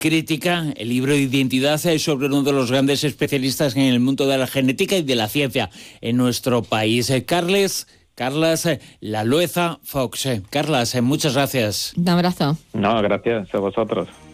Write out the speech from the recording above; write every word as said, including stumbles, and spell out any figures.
crítica, el libro Identidad, sobre uno de los grandes especialistas en el mundo de la genética y de la ciencia en nuestro país, Carles, Carlas Lalueza Fox. Carlas, muchas gracias. Un abrazo. No, gracias a vosotros.